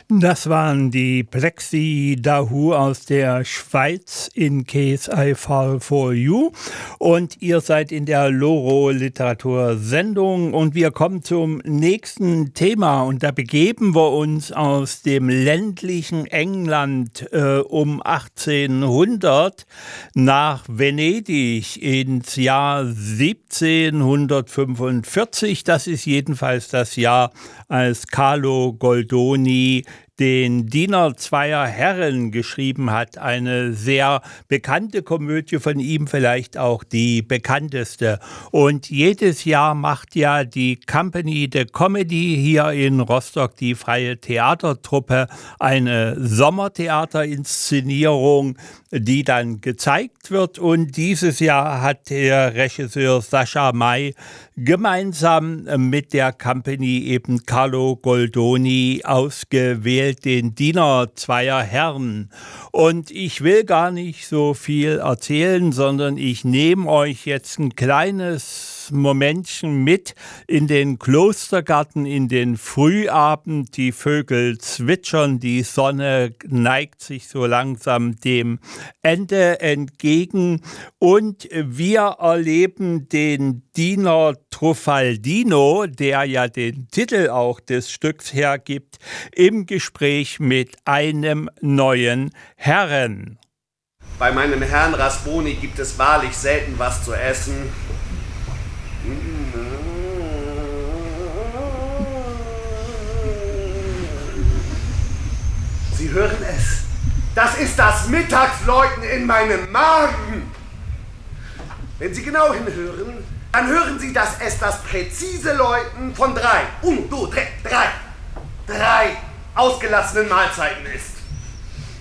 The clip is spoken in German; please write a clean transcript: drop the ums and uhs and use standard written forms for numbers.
Das waren die Plexi Dahu aus der Schweiz in Case I Fall for You. Und ihr seid in der Loro-Literatur-Sendung und wir kommen zum nächsten Thema. Und da begeben wir uns aus dem ländlichen England um 1800 nach Venedig ins Jahr 1745. Das ist jedenfalls das Jahr, als Carlo Goldoni den Diener zweier Herren geschrieben hat. Eine sehr bekannte Komödie von ihm, vielleicht auch die bekannteste. Und jedes Jahr macht ja die Compagnie de Comedy hier in Rostock, die freie Theatertruppe, eine Sommertheaterinszenierung, die dann gezeigt wird. Und dieses Jahr hat der Regisseur Sascha May gemeinsam mit der Company eben Carlo Goldoni ausgewählt, den Diener zweier Herren. Und ich will gar nicht so viel erzählen, sondern ich nehme euch jetzt ein kleines Momentchen mit in den Klostergarten, in den Frühabend. Die Vögel zwitschern, die Sonne neigt sich so langsam dem Ende entgegen und wir erleben den Diener Truffaldino, der ja den Titel auch des Stücks hergibt, im Gespräch mit einem neuen Herren. Bei meinem Herrn Rasboni gibt es wahrlich selten was zu essen. Sie hören es. Das ist das Mittagsläuten in meinem Magen. Wenn Sie genau hinhören, dann hören Sie, dass es das präzise Läuten von 3 ausgelassenen Mahlzeiten ist.